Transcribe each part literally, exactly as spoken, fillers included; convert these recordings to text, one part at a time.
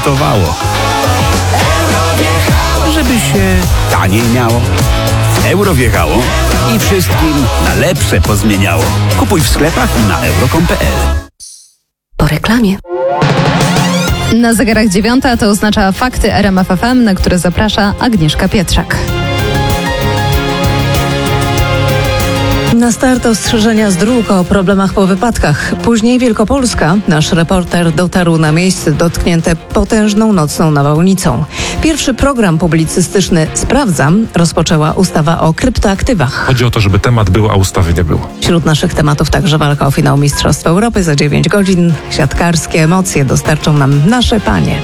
startowało. Żeby się taniej miało. Euro wjechało i wszystkim na lepsze pozmieniało. Kupuj w sklepach i na euro kropka com kropka pe el. Po reklamie. Na zegarach dziewiąta to oznacza fakty R M F F M, na które zaprasza Agnieszka Pietrzak. Na start ostrzeżenia z dróg o problemach po wypadkach. Później Wielkopolska. Nasz reporter dotarł na miejsce dotknięte potężną nocną nawałnicą. Pierwszy program publicystyczny Sprawdzam rozpoczęła ustawa o kryptoaktywach. Chodzi o to, żeby temat był, a ustawy nie było. Wśród naszych tematów także walka o finał Mistrzostw Europy za dziewięć godzin. Siatkarskie emocje dostarczą nam nasze panie.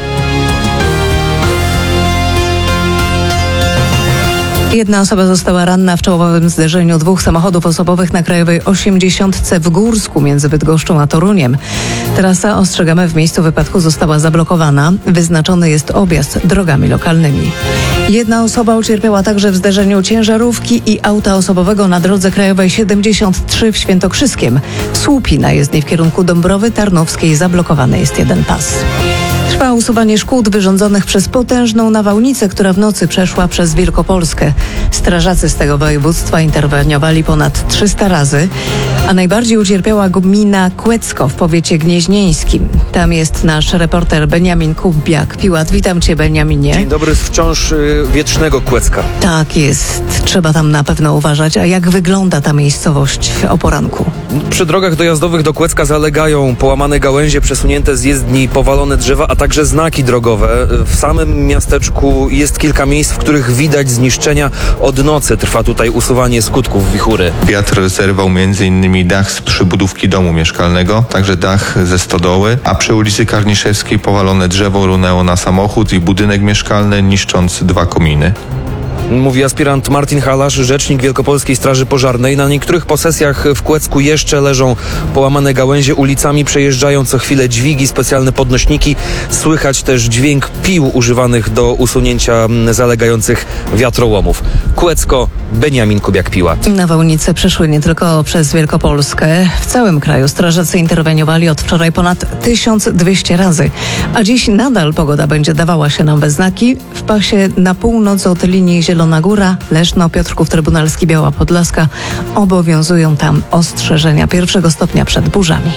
Jedna osoba została ranna w czołowym zderzeniu dwóch samochodów osobowych na Krajowej osiemdziesiątce w Górsku między Bydgoszczą a Toruniem. Trasa, ostrzegamy, w miejscu wypadku została zablokowana. Wyznaczony jest objazd drogami lokalnymi. Jedna osoba ucierpiała także w zderzeniu ciężarówki i auta osobowego na drodze Krajowej siedemdziesiąt trzy w Świętokrzyskiem. W słupie na jezdni w kierunku Dąbrowy Tarnowskiej zablokowany jest jeden pas. Trwa usuwanie szkód wyrządzonych przez potężną nawałnicę, która w nocy przeszła przez Wielkopolskę. Strażacy z tego województwa interweniowali ponad trzysta razy, a najbardziej ucierpiała gmina Kłecko w powiecie gnieźnieńskim. Tam jest nasz reporter Beniamin Kubiak-Piłat. Witam cię, Beniaminie. Dzień dobry z wciąż y, wiecznego Kłecka. Tak jest. Trzeba tam na pewno uważać. A jak wygląda ta miejscowość o poranku? Przy drogach dojazdowych do Kłecka zalegają połamane gałęzie, przesunięte z jezdni, powalone drzewa, a także znaki drogowe. W samym miasteczku jest kilka miejsc, w których widać zniszczenia. Od nocy trwa tutaj usuwanie skutków wichury. Wiatr zerwał między innymi dach z przybudówki domu mieszkalnego, także dach ze stodoły, a przy ulicy Karniszewskiej powalone drzewo runęło na samochód i budynek mieszkalny, niszcząc dwa kominy. Mówi aspirant Martin Halasz, rzecznik Wielkopolskiej Straży Pożarnej. Na niektórych posesjach w Kłecku jeszcze leżą połamane gałęzie. Ulicami przejeżdżają co chwilę dźwigi, specjalne podnośniki. Słychać też dźwięk pił używanych do usunięcia zalegających wiatrołomów. Kłecko, Beniamin Kubiak-Piłat. Nawałnice przeszły nie tylko przez Wielkopolskę. W całym kraju strażacy interweniowali od wczoraj ponad tysiąc dwieście razy. A dziś nadal pogoda będzie dawała się nam we znaki. W pasie na północ od linii Zielona Góra, Leszno, Piotrków Trybunalski, Biała Podlaska obowiązują tam ostrzeżenia pierwszego stopnia przed burzami.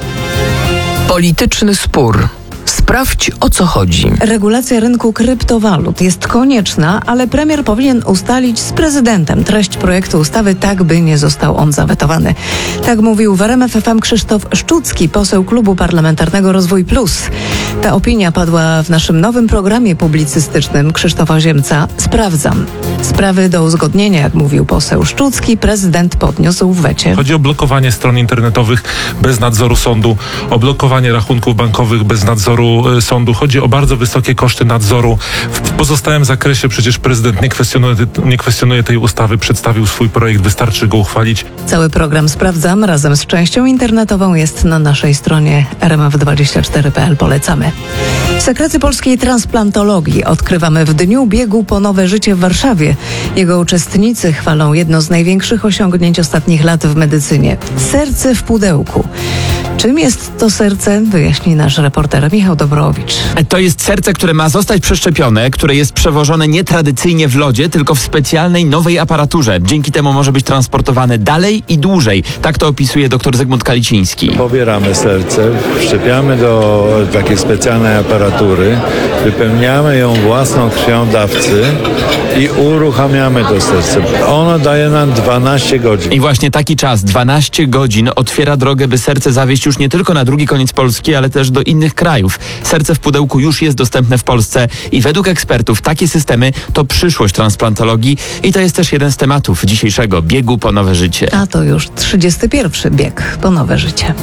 Polityczny spór. Sprawdź, o co chodzi. Regulacja rynku kryptowalut jest konieczna, ale premier powinien ustalić z prezydentem treść projektu ustawy tak, by nie został on zawetowany. Tak mówił w R M F F M Krzysztof Szczucki, poseł Klubu Parlamentarnego Rozwój Plus. Ta opinia padła w naszym nowym programie publicystycznym Krzysztofa Ziemca Sprawdzam. Sprawy do uzgodnienia, jak mówił poseł Szczucki, prezydent podniósł w wecie. Chodzi o blokowanie stron internetowych bez nadzoru sądu, o blokowanie rachunków bankowych bez nadzoru sądu. Chodzi o bardzo wysokie koszty nadzoru. W pozostałym zakresie przecież prezydent nie kwestionuje, nie kwestionuje tej ustawy, przedstawił swój projekt, wystarczy go uchwalić. Cały program Sprawdzam razem z częścią internetową jest na naszej stronie r m f dwadzieścia cztery kropka p l. Polecamy. Sekrety polskiej transplantologii odkrywamy w Dniu Biegu po Nowe Życie w Warszawie. Jego uczestnicy chwalą jedno z największych osiągnięć ostatnich lat w medycynie. Serce w pudełku. Czym jest to serce, wyjaśni nasz reporter Michał Dobrowicz. To jest serce, które ma zostać przeszczepione, które jest przewożone nie tradycyjnie w lodzie, tylko w specjalnej nowej aparaturze. Dzięki temu może być transportowane dalej i dłużej. Tak to opisuje dr Zygmunt Kaliciński. Pobieramy serce, wszczepiamy do takiej specjalnej aparatury, wypełniamy ją własną krwią dawcy i uruchamiamy to serce. Ono daje nam dwanaście godzin. I właśnie taki czas, dwanaście godzin, otwiera drogę, by serce zawieźć już nie tylko na drugi koniec Polski, ale też do innych krajów. Serce w pudełku już jest dostępne w Polsce i według ekspertów takie systemy to przyszłość transplantologii i to jest też jeden z tematów dzisiejszego biegu po nowe życie. A to już trzydziesty pierwszy bieg po nowe życie.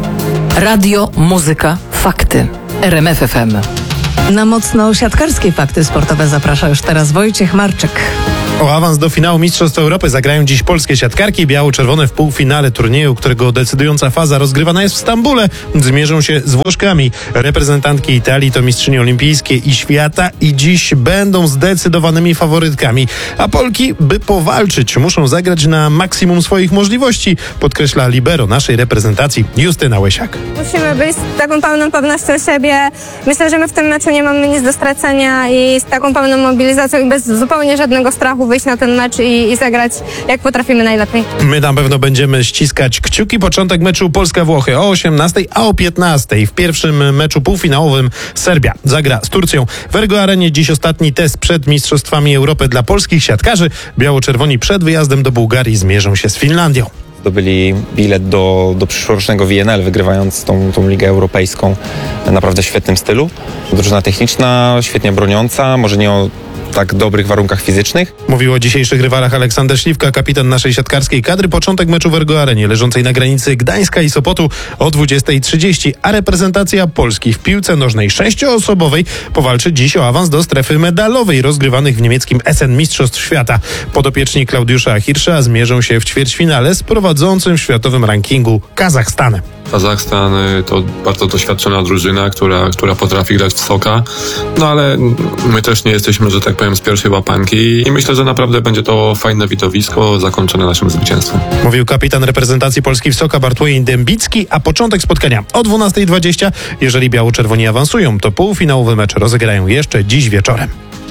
Radio, muzyka, fakty. R M F F M. Na mocno siatkarskie fakty sportowe zaprasza już teraz Wojciech Marczyk. O awans do finału Mistrzostw Europy zagrają dziś polskie siatkarki. Biało-czerwone w półfinale turnieju, którego decydująca faza rozgrywana jest w Stambule, zmierzą się z Włoszkami. Reprezentantki Italii to mistrzynie olimpijskie i świata i dziś będą zdecydowanymi faworytkami. A Polki, by powalczyć, muszą zagrać na maksimum swoich możliwości, podkreśla libero naszej reprezentacji Justyna Łesiak. Musimy być z taką pełną pewnością siebie. Myślę, że my w tym meczu nie mamy nic do stracenia i z taką pełną mobilizacją i bez zupełnie żadnego strachu wyjść na ten mecz i, i zagrać jak potrafimy najlepiej. My na pewno będziemy ściskać kciuki. Początek meczu Polska-Włochy o osiemnastej, a o piętnastej w pierwszym meczu półfinałowym Serbia zagra z Turcją. W Ergo Arenie dziś ostatni test przed Mistrzostwami Europy dla polskich siatkarzy. Biało-czerwoni przed wyjazdem do Bułgarii zmierzą się z Finlandią. Zdobyli bilet do, do przyszłorocznego V N L, wygrywając tą, tą Ligę Europejską w naprawdę świetnym stylu. Drużyna techniczna, świetnie broniąca, może nie o tak dobrych warunkach fizycznych. Mówił o dzisiejszych rywalach Aleksander Śliwka, kapitan naszej siatkarskiej kadry. Początek meczu w Ergo Arenie, leżącej na granicy Gdańska i Sopotu o dwudziestej trzydzieści, a reprezentacja Polski w piłce nożnej sześcioosobowej powalczy dziś o awans do strefy medalowej rozgrywanych w niemieckim Essen Mistrzostw Świata. Podopieczni Klaudiusza Hirscha zmierzą się w ćwierćfinale z prowadzącym w światowym rankingu Kazachstanem. Kazachstan to bardzo doświadczona drużyna, która, która potrafi grać w soka, no ale my też nie jesteśmy, że tak powiem, z pierwszej łapanki i myślę, że naprawdę będzie to fajne widowisko zakończone naszym zwycięstwem. Mówił kapitan reprezentacji Polski w soka Bartłomiej Dębicki, a początek spotkania o dwunastej dwadzieścia. Jeżeli biało-czerwoni awansują, to półfinałowy mecz rozegrają jeszcze dziś wieczorem.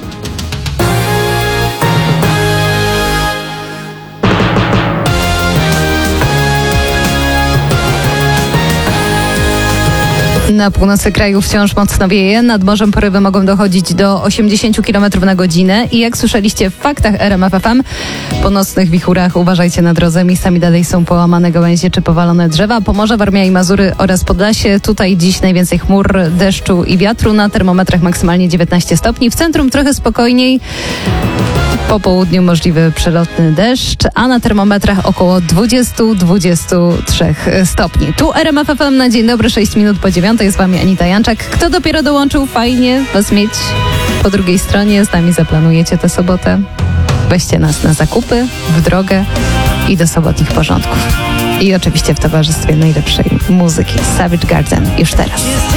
Na północy kraju wciąż mocno wieje, nad morzem porywy mogą dochodzić do osiemdziesiąt kilometrów na godzinę i jak słyszeliście w faktach R M F F M, po nocnych wichurach uważajcie na drodze, miejscami dalej są połamane gałęzie czy powalone drzewa. Pomorze, Warmia i Mazury oraz Podlasie, tutaj dziś najwięcej chmur, deszczu i wiatru, na termometrach maksymalnie dziewiętnaście stopni, w centrum trochę spokojniej. Po południu możliwy przelotny deszcz, a na termometrach około dwadzieścia do dwudziestu trzech stopni. Tu R M F F M na dzień dobry, sześć minut po dziewiątej. Z wami Anita Janczak. Kto dopiero dołączył, fajnie was mieć po drugiej stronie. Z nami zaplanujecie tę sobotę. Weźcie nas na zakupy, w drogę i do sobotnich porządków. I oczywiście w towarzystwie najlepszej muzyki. Savage Garden już teraz.